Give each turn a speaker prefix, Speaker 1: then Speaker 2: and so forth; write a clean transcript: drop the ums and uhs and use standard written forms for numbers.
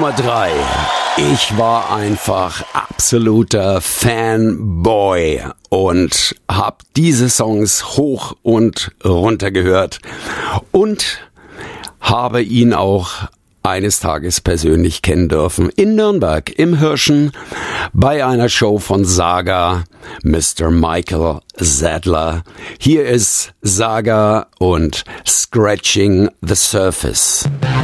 Speaker 1: Nummer 3. Ich war einfach absoluter Fanboy und habe diese Songs hoch und runter gehört und habe ihn auch eines Tages persönlich kennen dürfen in Nürnberg im Hirschen bei einer Show von Saga, Mr. Michael Sadler. Hier ist Saga und Scratching the Surface.